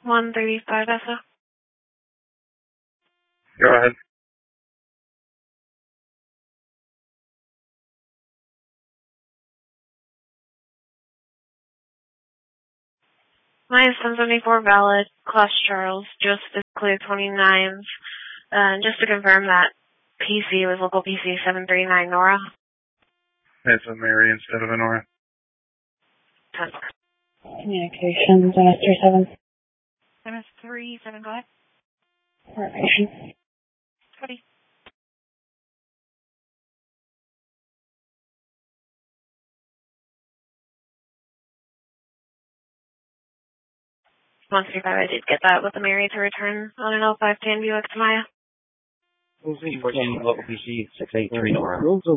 135 ESSA. Go ahead. Minus 1074 valid. Class Charles. Joseph is clear 29th. Just to confirm that PC was local PC 739 Nora. That's a Mary instead of a Nora. Communications, MS37. MS37, go ahead. Formation. Copy. One 35, I did get that with the Mary to return on an L5 10 Buick Tamaya. 14 local PC 683 Nora. 10-4.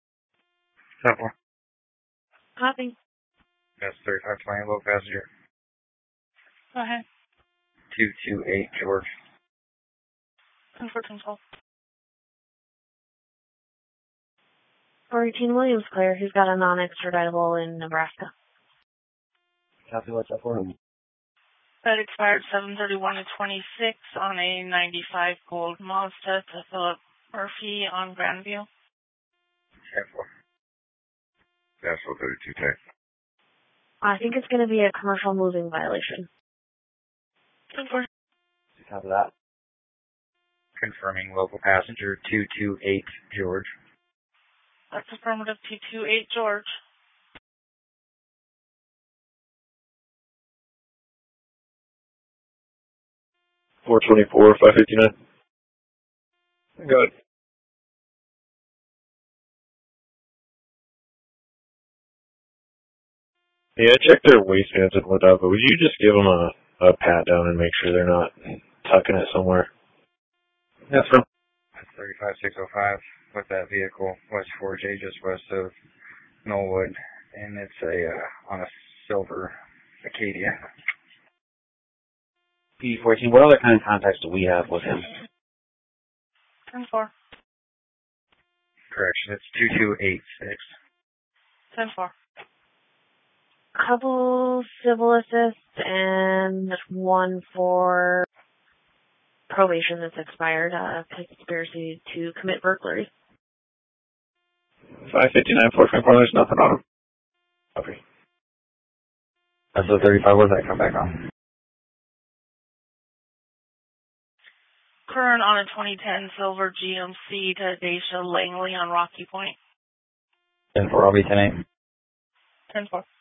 Copy. That's 3520 low passenger. Go ahead. 228 George. 10-14-12. 418 Williams clear. He's got a non-extraditable in Nebraska. Copy, what's up for him? That expired 7/31/26 on a 95 gold Mazda to Philip Murphy on Grandview. 10-4. Nashville 32 tech. I think it's going to be a commercial moving violation. 10-4. Copy that. Confirming local passenger 228 George. That's affirmative 228 George. $424, $559. Good. Yeah, I checked their waistbands and whatnot, but would you just give them a pat down and make sure they're not tucking it somewhere? Yes, sir. 35605 with that vehicle, West 4J, just west of Knollwood, and it's on a silver Acadia. P14, what other kind of contacts do we have with him? 10-4. Correction, it's 2286. 10-4. Couple civil assist and one for probation that's expired. Conspiracy to commit burglary. 559, 424, there's nothing on him. Okay. That's the 35, what does that come back on? Current on a 2010 silver GMC to Dacia Langley on Rocky Point. 10-4, I'll be 10-8. 10-4.